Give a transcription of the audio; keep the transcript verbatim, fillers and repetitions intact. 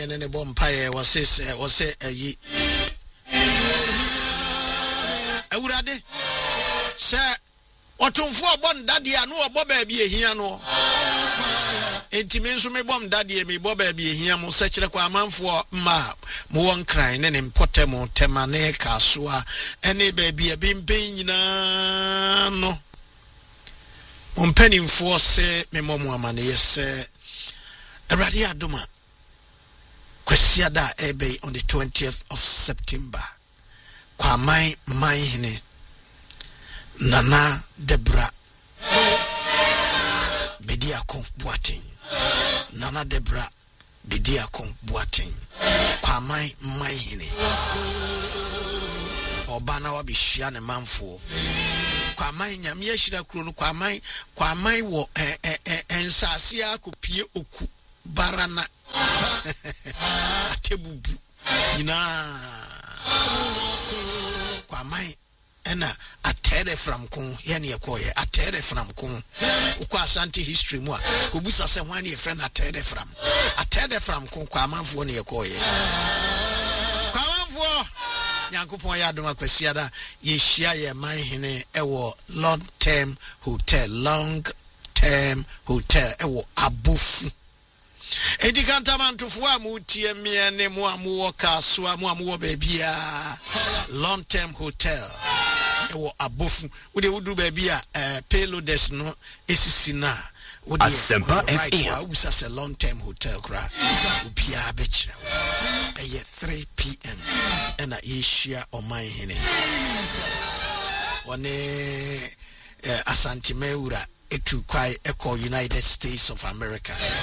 ene ne bompaye wose wose ayi awurade se otumfo obon dade anu obo ba bi ehia no enti me nso me bom dade me bo ba bi ehia mo se kire kwa amanfo ma mo won kran ne ne mpotemo tema ne kasoa ene ba bi ebimpen nyina no mpanimfo se me momo amane yese awurade adoma kwasiada ebe on the twentieth of September kwa mai mai hene Nana Debra Bediako Boating Nana Debra Bediako Boating kwa mai mai hene obana wa bihia ne manfo kwa mai nyame ahira kuro no kwa mai kwa mai wo eh eh ensase akopie oku barana atebubu ina kwa mai ena atere from kun yani ekoye atere from kun ukwa asante history mu a kobusa se hwan ye friend atere from atere from kun kwa amanfo ne ekoye kwa amanfo Yankopon ya adoma kwasiada ye hia ye man hene ewo long term hotel long term hotel ewo abofu edi kantamantufu amutie miene mu amuwo kaso amu amuwo bebia long term hotel ewo abofu ude wudu bebia eh payloaders no esisina ude Asempa right F M wa usa se long term hotel kra ubia bechira eye three p m ena yeshia oman hene one eh, Asante Meura etu kwai eko United States of America